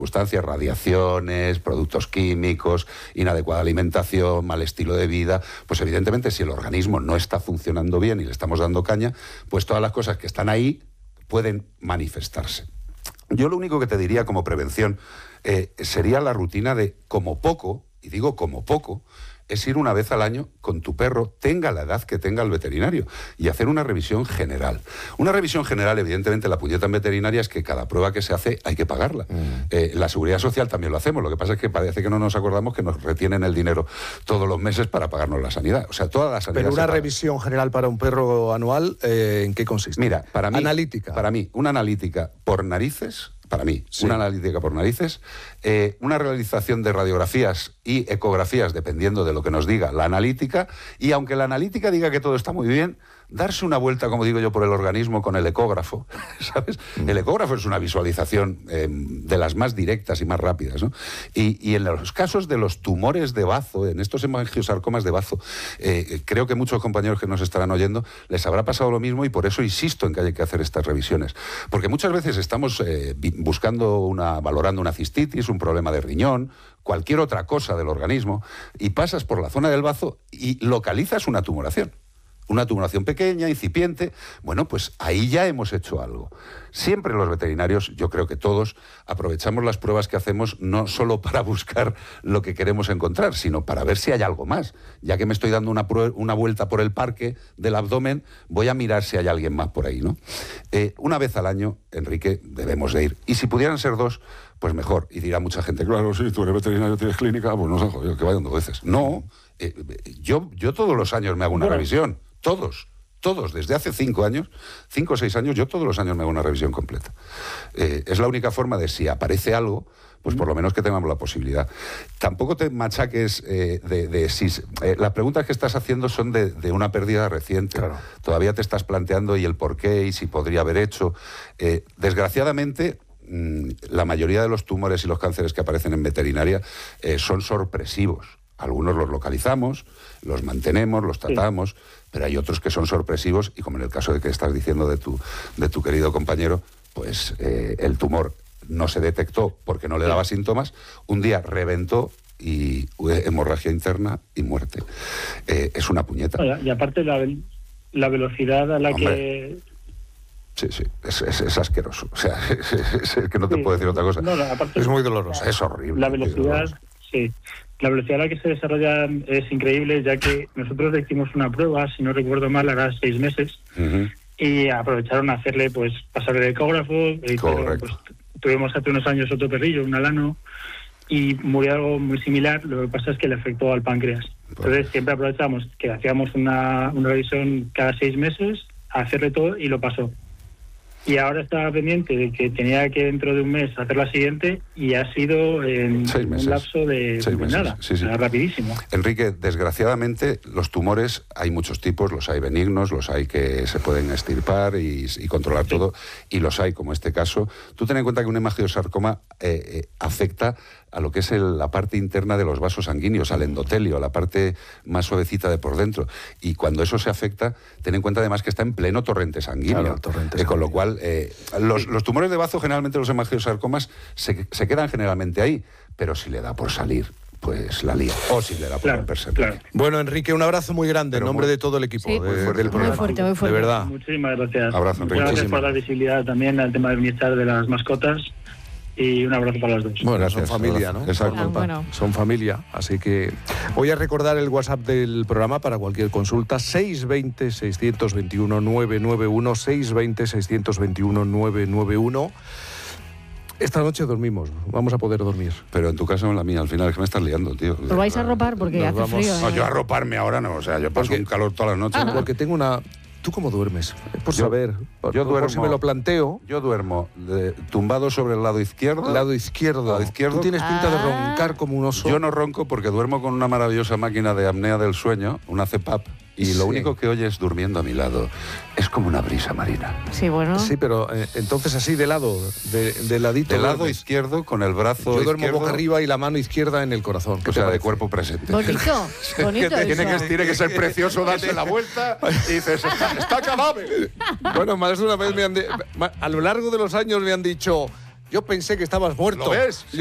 circunstancias, radiaciones, productos químicos, inadecuada alimentación, mal estilo de vida, pues evidentemente si el organismo no está funcionando bien y le estamos dando caña, pues todas las cosas que están ahí pueden manifestarse. Yo lo único que te diría como prevención sería la rutina de, como poco, y digo como poco, es ir una vez al año con tu perro, tenga la edad que tenga el veterinario, y hacer una revisión general. Una revisión general, evidentemente, la puñeta en veterinaria es que cada prueba que se hace hay que pagarla. La Seguridad Social también lo hacemos, lo que pasa es que parece que no nos acordamos que nos retienen el dinero todos los meses para pagarnos la sanidad. O sea, toda la sanidad. Pero una revisión general para un perro anual, ¿en qué consiste? Mira, para mí... Analítica. Para mí, una analítica por narices... Para mí, sí. Una analítica por narices, una realización de radiografías y ecografías, dependiendo de lo que nos diga la analítica, y aunque la analítica diga que todo está muy bien, darse una vuelta, como digo yo, por el organismo con el ecógrafo, ¿sabes? El ecógrafo es una visualización de las más directas y más rápidas, ¿no? Y en los casos de los tumores de bazo, en estos hemangiosarcomas de bazo, creo que muchos compañeros que nos estarán oyendo les habrá pasado lo mismo, y por eso insisto en que hay que hacer estas revisiones. Porque muchas veces estamos valorando una cistitis, un problema de riñón, cualquier otra cosa del organismo, y pasas por la zona del bazo y localizas una tumoración. Una tumoración pequeña, incipiente. Bueno, pues ahí ya hemos hecho algo. Siempre los veterinarios, yo creo que todos, aprovechamos las pruebas que hacemos no solo para buscar lo que queremos encontrar, sino para ver si hay algo más. Ya que me estoy dando una vuelta por el parque del abdomen, voy a mirar si hay alguien más por ahí, ¿no? Una vez al año, Enrique, debemos de ir. Y si pudieran ser dos, pues mejor. Y dirá mucha gente, claro, si tú eres veterinario, tienes clínica, pues no sé, joder, que vayan 2 veces. No, yo todos los años me hago una revisión. Todos, desde hace 5 o 6 años, yo todos los años me hago una revisión completa. Es la única forma de, si aparece algo, pues por lo menos que tengamos la posibilidad. Tampoco te machaques las preguntas que estás haciendo son de una pérdida reciente. Claro. Todavía te estás planteando y el por qué y si podría haber hecho. Desgraciadamente, la mayoría de los tumores y los cánceres que aparecen en veterinaria son sorpresivos. Algunos los localizamos, los mantenemos, los tratamos, pero hay otros que son sorpresivos, y como en el caso de que estás diciendo de tu querido compañero, pues el tumor no se detectó porque no le daba síntomas, un día reventó y hemorragia interna y muerte. Es una puñeta. Y aparte la velocidad a la que... Sí, es asqueroso. O sea, es que no te puedo decir otra cosa. No, aparte, es muy doloroso. Es horrible. La velocidad... Sí, la velocidad a la que se desarrolla es increíble, ya que nosotros le hicimos una prueba, si no recuerdo mal, hará 6 meses, y aprovecharon a hacerle, pues, pasar el ecógrafo. Pues, tuvimos hace unos años otro perrillo, un alano, y murió algo muy similar. Lo que pasa es que le afectó al páncreas. Entonces siempre aprovechamos que hacíamos una revisión cada 6 meses, a hacerle todo, y lo pasó. Y ahora estaba pendiente de que tenía que dentro de un mes hacer la siguiente, y ha sido en un lapso de nada, rapidísimo. Enrique, desgraciadamente los tumores hay muchos tipos, los hay benignos, los hay que se pueden extirpar y controlar todo, y los hay como este caso. Tú ten en cuenta que un hemangiosarcoma afecta a lo que es la parte interna de los vasos sanguíneos, al endotelio, a la parte más suavecita de por dentro. Y cuando eso se afecta, ten en cuenta además que está en pleno torrente sanguíneo. Claro, torrente sanguíneo. Con lo cual, los tumores de bazo, generalmente los hemangiosarcomas, se quedan generalmente ahí, pero si le da por salir, pues la lía. O si le da por romperse. Claro. Bueno, Enrique, un abrazo muy grande en nombre de todo el equipo del programa. Muy fuerte. De verdad. Muchísimas gracias. Abrazo, Enrique. Gracias por dar visibilidad también al tema del bienestar de las mascotas. Y un abrazo para los dos. Bueno, gracias, son familia, ¿no? Exacto. Bueno. Son familia, así que voy a recordar el WhatsApp del programa para cualquier consulta: 620-621-991, 620-621-991. Esta noche dormimos, vamos a poder dormir. Pero en tu casa o en la mía, al final es que me estás liando, tío. ¿Lo vais a arropar? Porque hace frío. No, yo arroparme ahora no, o sea, yo paso un calor todas las noches. Porque tengo una... ¿Tú cómo duermes? Por yo, saber. Yo duermo, por si me lo planteo. Yo duermo tumbado sobre el lado izquierdo. Lado izquierdo. Tú tienes pinta de roncar como un oso. Yo no ronco porque duermo con una maravillosa máquina de apnea del sueño, una CPAP, y lo único que oyes durmiendo a mi lado es como una brisa marina. Sí, bueno. Sí, pero entonces así de lado, de ladito. De lado izquierdo, con el brazo Yo duermo izquierdo, boca arriba y la mano izquierda en el corazón. O sea, de cuerpo presente. Bonito. Tiene que ser precioso darse la vuelta y dices, está cadáver. Bueno, más de una vez a lo largo de los años me han dicho... Yo pensé que estabas muerto. ¿Lo ves?